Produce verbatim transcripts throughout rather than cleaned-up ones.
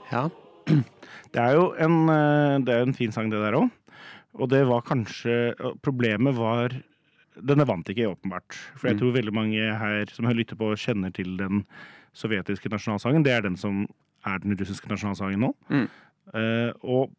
Ja. Det er jo en, det er en fin sang det der også. Og det var kanskje, problemet var, denne vant ikke åpenbart. For jeg tror veldig mange her som lytter på kjenner til den sovjetiske nasjonalsangen. Det er den som er den russiske nasjonalsangen nå. Mm. Uh, og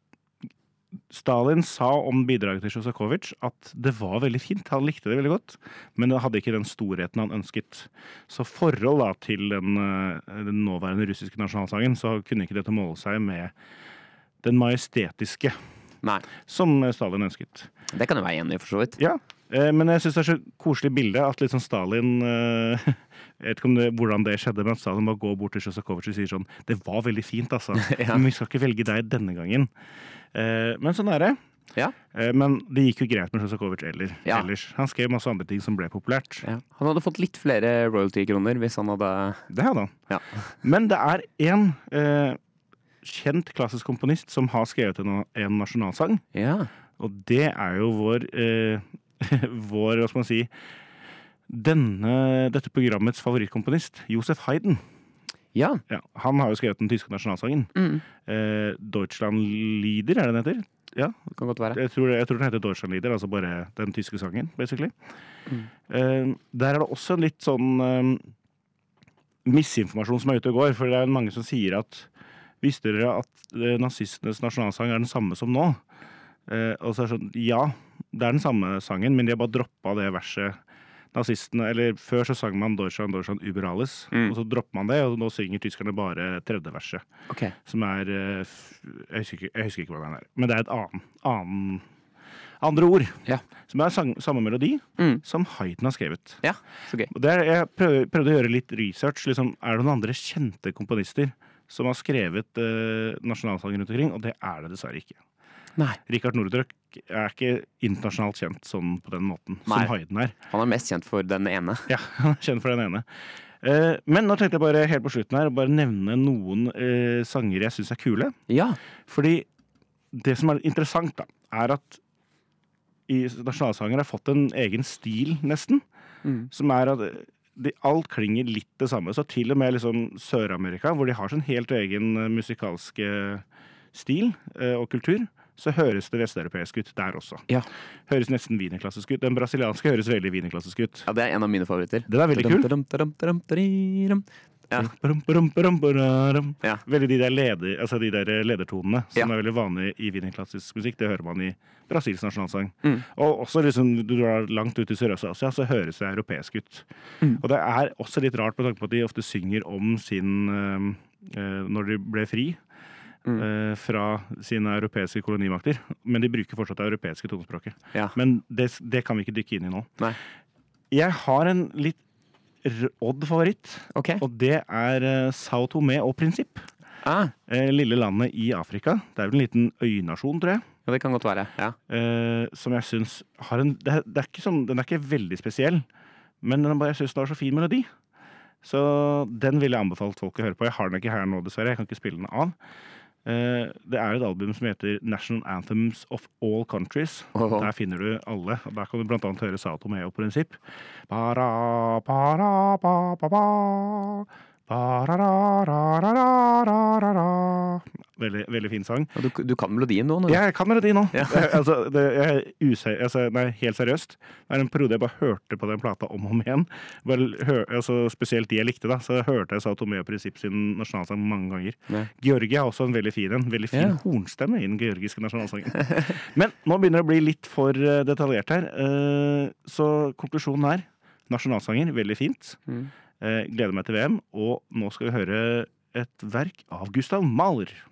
Stalin sa om bidraget til Sjostakovitsj at det var veldig fint, han likte det veldig godt, men det hadde ikke den storheten han ønsket. Så forhold da, til den, den nåværende russiske nasjonalsangen, så kunne ikke dette måle seg med den majestetiske, Nei. som Stalin ønsket. Det kan jo være enig for så vidt. Ja, men jeg synes det er så koselig bilde at litt sånn Stalin, jeg vet ikke om det, hvordan det skjedde, men at Stalin bare går bort til Sjostakovitsj og sier sånn, det var veldig fint altså, Ja. men vi skal ikke velge deg denne gangen. Men sånn er det. Ja. Men det gikk jo greit med Sjostakovitsj eller, Ja. ellers. Han skrev masse andre ting som ble populært. Ja. Han hadde fått litt flere royalty-kroner hvis han hadde... Det hadde han. Ja. Men det er en eh, kjent klassisk komponist som har skrevet en, en nasjonalsang, Ja. og det er jo vår, eh, vår, hva skal man si, denne, dette programmets favorittkomponist, Josef Haydn. Ja. Ja, han har jo skrevet den tyske nasjonalsangen. Mm. Eh, Deutschlandlieder, er det den heter? Ja, Det kan godt være. jeg tror, jeg tror den heter Deutschlandlieder, altså bare den tyske sangen, basically. Mm. Eh, der er det også en litt sånn eh, misinformasjon som er ute og går, for det er mange som sier at visste dere at eh, nazistenes nasjonalsang er den samme som nå? Eh, og så er det sånn, ja, det er den samme sangen, men de har bare droppet det verset nazistene, eller før så sang man Deutschland, Deutschland über alles, Mm. og så dropper man det, og nå synger tyskerne bare tredje verset, Ok. som er, eh, f- jeg husker ikke, jeg husker ikke hva den er, men det er et annen, annen andre ord, Ja. som er sang, samme melodi, Mm. som Haydn har skrevet. Ja, så gøy. Og det er, jeg prøvde, prøvde å gjøre litt research, liksom, er det noen andre kjente komponister som har skrevet eh, nasjonalsangen rundt omkring, og det er det dessverre ikke. Nei. Richard Nordraak er ikke internasjonalt kjent sånn på den måten, Nei. som Haydn er. Han er mest kjent for den ene. Ja, han er kjent for den ene. Eh, men nå tenkte jeg bare helt på slutten her, å bare nevne noen eh, sanger jeg synes er kule. Ja. Fordi det som er interessant da, er at i nasjonalsanger har fått en egen stil nesten, Mm. som er at de, alt klinger litt det samme. Så til og med liksom Sør-Amerika, hvor de har sin helt egen eh, musikalske stil eh, og kultur, så høres det vesteuropeisk ut der også. Ja. Høres nesten wienerklassisk ut. Den brasilianske høres veldig wienerklassisk ut. Ja, det er en av mine favoritter. Den er veldig kul. Dum, dum, dum, dum, dum. Ja. Brum, brum, brum, brum. Ja. Veldig de der, leder, altså de der ledertonene, som Ja. er veldig vanlige i wienerklassisk musikk, det hører man i Brasils nasjonalsang. Mm. Og også liksom, du drar langt ut i Sørøst-Asia, så høres det europeisk ut. Mm. Og det er også litt rart på tanke på at de ofte synger om sin, øh, øh, når de ble fri, Mm. øh, fra sine europeiske kolonimakter. Men de bruker fortsatt det europeiske tonespråket. Ja. Men det, det kan vi ikke dykke inn i nå. Nei. Jeg har en litt r- odd favoritt, Ok. og det er uh, Sao Tomé og Prinsipp. Ah, Eh, lille landet i Afrika. Det er vel en liten øynasjon, tror jeg. ja, det kan godt være. Ja. Eh, som jeg synes har en det, er- det er ikke sånn, den er ikke veldig spesiell, men den er bare, jeg synes det har så fin melodi. Så den ville jeg anbefalt folk å høre på. Jeg har den ikke her nå, dessverre. Jeg kan ikke spille den av. Eh, det er et album som heter National Anthems of All Countries. Åhå. Der finner du alle. Og der kan du blant annet høre Sao Tomé og Prinsipp. Para, para, pa, pa, pa. Ba-ra-ra-ra-ra-ra-ra-ra. Veldig, veldig fin sang. Og Du, du kan melodien nå? nå. Ja, jeg kan melodi nå. Ja. Jeg, altså, det, jeg er useri- altså, nei, helt seriøst. Det er en periode jeg bare hørte på den plata om og om igjen. Bare, hør, altså, spesielt de jeg likte, da. Så hørte jeg Sao Tomé og Prinsipp sin nasjonalsang mange ganger. Ja. Georgia er også en veldig fin en. Veldig fin Ja. hornstemme i den georgiske nasjonalsangen. Men nå begynner det å bli litt for eh, detaljert her. Eh, så konklusjonen er nasjonalsanger, veldig fint. Mm. Eh, gleder meg til V M, og nå skal vi høre et verk av Gustav Mahler.